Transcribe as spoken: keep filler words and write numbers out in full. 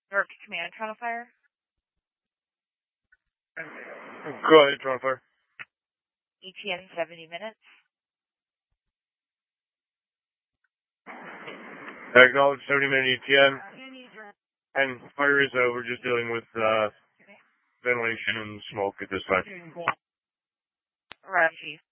York Command, trying to fire. Go ahead, trying to fire. E T N, seventy minutes. Acknowledge seventy minute E T N. And fire is over, just dealing with uh, ventilation and smoke at this time. Roger.